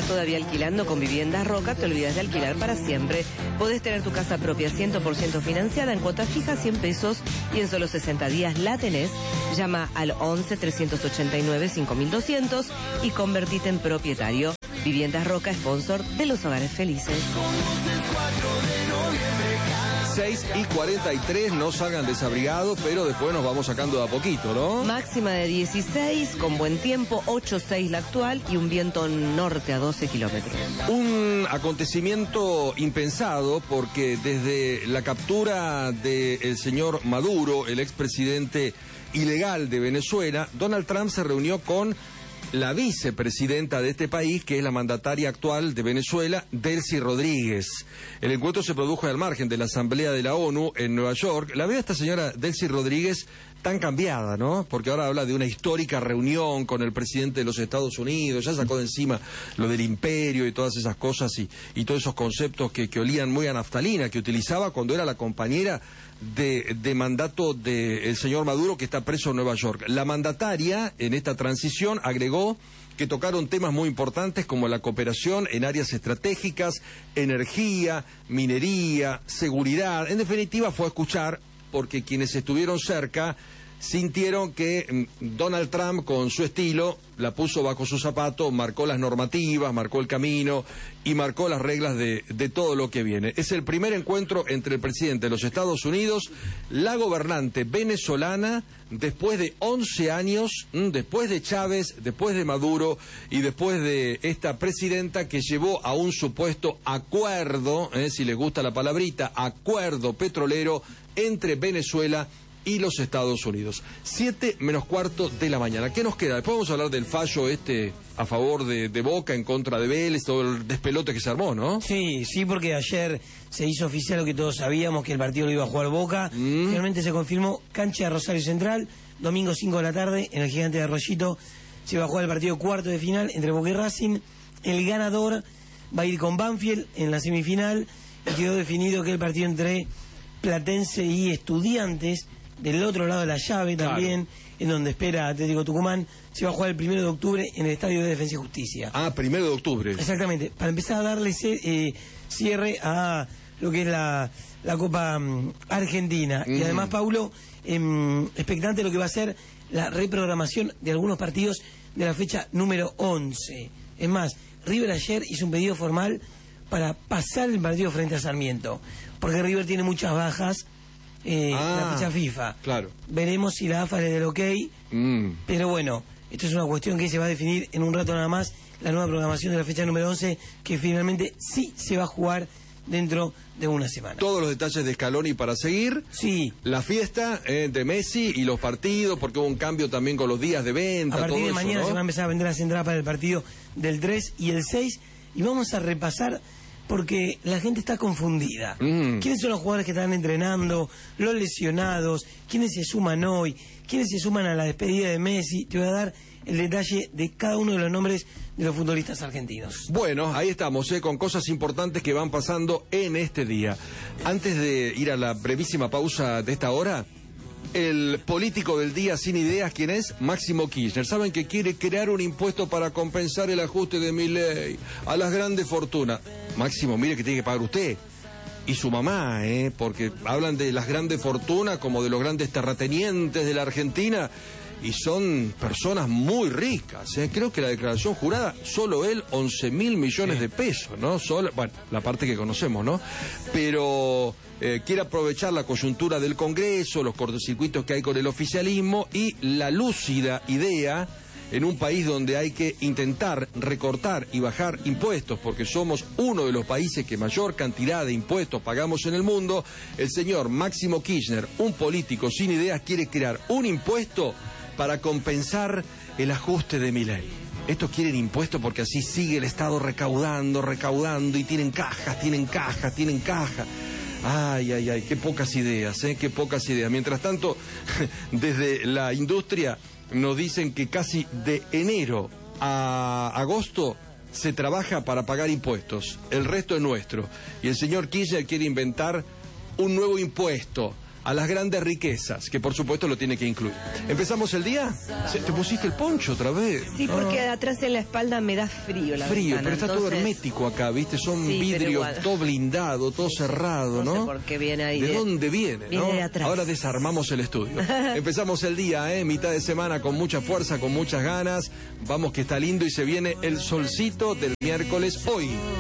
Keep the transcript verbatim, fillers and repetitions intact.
Todavía alquilando con Viviendas Roca, te olvidas de alquilar para siempre. Podés tener tu casa propia cien por ciento financiada en cuota fija, cien pesos, y en solo sesenta días la tenés. Llama al once, trescientos ochenta y nueve, cinco mil doscientos y convertite en propietario. Viviendas Roca, sponsor de los hogares felices. seis y cuarenta y tres, no salgan desabrigados, pero después nos vamos sacando de a poquito, ¿no? Máxima de dieciséis, con buen tiempo, ocho seis la actual y un viento norte a doce kilómetros. Un acontecimiento impensado porque desde la captura del señor Maduro, el expresidente ilegal de Venezuela, Donald Trump se reunió con la vicepresidenta de este país, que es la mandataria actual de Venezuela, Delcy Rodríguez. El encuentro se produjo al margen de la Asamblea de la ONU en Nueva York. La veo a esta señora Delcy Rodríguez tan cambiada, ¿no? Porque ahora habla de una histórica reunión con el presidente de los Estados Unidos, ya sacó de encima lo del imperio y todas esas cosas y, y todos esos conceptos que, que olían muy a naftalina, que utilizaba cuando era la compañera de, de mandato del señor Maduro, que está preso en Nueva York. La mandataria en esta transición agregó que tocaron temas muy importantes como la cooperación en áreas estratégicas, energía, minería, seguridad. En definitiva, fue a escuchar, porque quienes estuvieron cerca sintieron que Donald Trump, con su estilo, la puso bajo su zapato, marcó las normativas, marcó el camino y marcó las reglas de, de todo lo que viene. Es el primer encuentro entre el presidente de los Estados Unidos, la gobernante venezolana, después de once años, después de Chávez, después de Maduro y después de esta presidenta que llevó a un supuesto acuerdo, eh, si les gusta la palabrita, acuerdo petrolero entre Venezuela y los Estados Unidos. Siete menos cuarto de la mañana. ¿Qué nos queda? Después vamos a hablar del fallo este a favor de, de Boca, en contra de Vélez, todo el despelote que se armó, ¿no? Sí, sí, porque ayer se hizo oficial lo que todos sabíamos, que el partido lo iba a jugar Boca. Mm. Finalmente se confirmó, cancha de Rosario Central, domingo cinco de la tarde, en el Gigante de Arroyito, se va a jugar el partido cuarto de final entre Boca y Racing. El ganador va a ir con Banfield en la semifinal, y quedó definido que el partido entre Platense y Estudiantes, del otro lado de la llave también, claro, en donde espera Atlético Tucumán, se va a jugar el primero de octubre en el Estadio de Defensa y Justicia. Ah, primero de octubre. Exactamente, para empezar a darle eh, cierre a lo que es la, la Copa um, Argentina. Mm. Y además, Paulo, eh, expectante de lo que va a ser la reprogramación de algunos partidos de la fecha número once. Es más, River ayer hizo un pedido formal para pasar el partido frente a Sarmiento, porque River tiene muchas bajas. Eh, ah, la fecha FIFA. Claro. Veremos si la A F A le da el ok. Mm. Pero bueno, esto es una cuestión que se va a definir en un rato nada más. La nueva programación de la fecha número once, que finalmente sí se va a jugar dentro de una semana. Todos los detalles de Scaloni para seguir. Sí. La fiesta eh, de Messi y los partidos, porque hubo un cambio también con los días de venta. A partir todo de eso, mañana, ¿no?, se van a empezar a vender las entradas para el partido del tres y el seis. Y vamos a repasar, porque la gente está confundida. Mm. ¿Quiénes son los jugadores que están entrenando? Los lesionados. ¿Quiénes se suman hoy? ¿Quiénes se suman a la despedida de Messi? Te voy a dar el detalle de cada uno de los nombres de los futbolistas argentinos. Bueno, ahí estamos, eh, con cosas importantes que van pasando en este día. Antes de ir a la brevísima pausa de esta hora, el político del día sin ideas, ¿quién es? Máximo Kirchner. Saben que quiere crear un impuesto para compensar el ajuste de Milei a las grandes fortunas. Máximo, mire que tiene que pagar usted y su mamá, ¿eh? Porque hablan de las grandes fortunas como de los grandes terratenientes de la Argentina, y son personas muy ricas, ¿eh? Creo que la declaración jurada, solo él, once mil millones de pesos, ¿no? Solo, bueno, la parte que conocemos, ¿no? Pero eh, quiere aprovechar la coyuntura del Congreso, los cortocircuitos que hay con el oficialismo y la lúcida idea, en un país donde hay que intentar recortar y bajar impuestos, porque somos uno de los países que mayor cantidad de impuestos pagamos en el mundo. El señor Máximo Kirchner, un político sin ideas, quiere crear un impuesto para compensar el ajuste de Milei. Estos quieren impuestos porque así sigue el Estado recaudando, recaudando, y tienen cajas, tienen cajas, tienen cajas. Ay, ay, ay, qué pocas ideas, ¿eh? Qué pocas ideas. Mientras tanto, desde la industria nos dicen que casi de enero a agosto se trabaja para pagar impuestos. El resto es nuestro. Y el señor Kirchner quiere inventar un nueo impuesto a las grandes riquezas, que por supuesto lo tiene que incluir. ¿Empezamos el día? ¿Se- ¿Te pusiste el poncho otra vez? Sí, porque atrás en la espalda me da frío la Frío, ventana, pero está todo entonces- hermético acá, ¿viste? Son Sí, pero vidrios, igual. todo blindado, todo cerrado, No ¿no? sé por qué viene ahí ¿De de- dónde viene, viene no? de atrás. Ahora desarmamos el estudio. Empezamos el día, ¿eh? Mitad de semana con mucha fuerza, con muchas ganas. Vamos que está lindo y se viene el solcito del miércoles hoy.